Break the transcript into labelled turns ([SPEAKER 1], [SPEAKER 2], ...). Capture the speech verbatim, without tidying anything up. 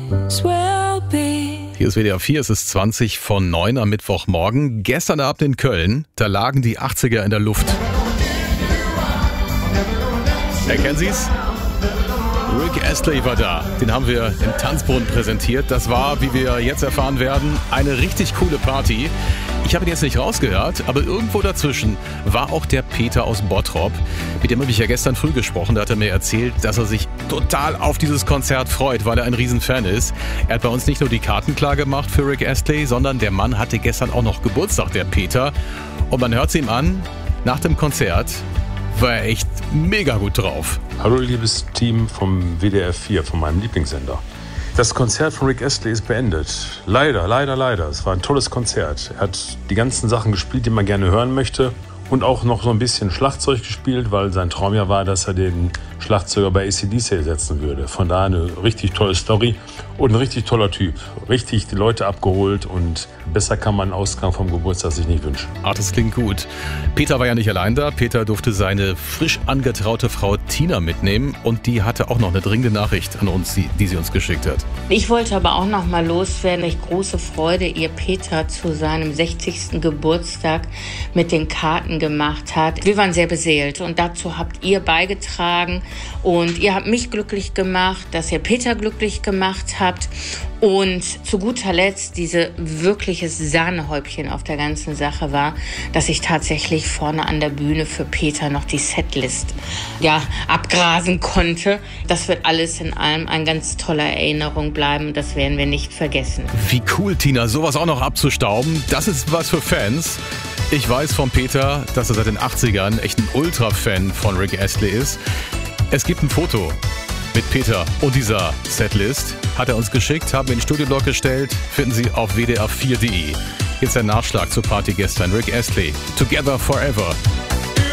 [SPEAKER 1] Hier ist W D R vier, es ist zwanzig von neun am Mittwochmorgen. Gestern Abend in Köln, da lagen die achtziger in der Luft. Erkennen Sie es? Rick Astley war da. Den haben wir im Tanzbrunnen präsentiert. Das war, wie wir jetzt erfahren werden, eine richtig coole Party. Ich habe ihn jetzt nicht rausgehört, aber irgendwo dazwischen war auch der Peter aus Bottrop. Mit dem habe ich ja gestern früh gesprochen. Da hat er mir erzählt, dass er sich total auf dieses Konzert freut, weil er ein Riesenfan ist. Er hat bei uns nicht nur die Karten klar gemacht für Rick Astley, sondern der Mann hatte gestern auch noch Geburtstag, der Peter. Und man hört es ihm an, nach dem Konzert war er echt mega gut drauf.
[SPEAKER 2] Hallo liebes Team vom W D R vier, von meinem Lieblingssender. Das Konzert von Rick Astley ist beendet. Leider, leider, leider. Es war ein tolles Konzert. Er hat die ganzen Sachen gespielt, die man gerne hören möchte. Und auch noch so ein bisschen Schlagzeug gespielt, weil sein Traum ja war, dass er den Schlagzeuger bei A C D C ersetzen würde. Von daher eine richtig tolle Story und ein richtig toller Typ. Richtig die Leute abgeholt und besser kann man einen Ausgang vom Geburtstag sich nicht wünschen.
[SPEAKER 1] Ach, das klingt gut. Peter war ja nicht allein da. Peter durfte seine frisch angetraute Frau Tina mitnehmen und die hatte auch noch eine dringende Nachricht an uns, die, die sie uns geschickt hat.
[SPEAKER 3] Ich wollte aber auch noch mal loswerden, ich große Freude, ihr Peter zu seinem sechzigsten Geburtstag mit den Karten gemacht hat. Wir waren sehr beseelt und dazu habt ihr beigetragen und ihr habt mich glücklich gemacht, dass ihr Peter glücklich gemacht habt und zu guter Letzt diese wirkliches Sahnehäubchen auf der ganzen Sache war, dass ich tatsächlich vorne an der Bühne für Peter noch die Setlist ja, abgrasen konnte. Das wird alles in allem eine ganz tolle Erinnerung bleiben, das werden wir nicht vergessen.
[SPEAKER 1] Wie cool, Tina, sowas auch noch abzustauben, das ist was für Fans. Ich weiß von Peter, dass er seit den achtzigern echt ein Ultra-Fan von Rick Astley ist. Es gibt ein Foto mit Peter und dieser Setlist. Hat er uns geschickt, haben wir in den Studioblog gestellt, finden Sie auf w d r vier punkt d e. Jetzt ein Nachschlag zur Party gestern. Rick Astley, Together Forever.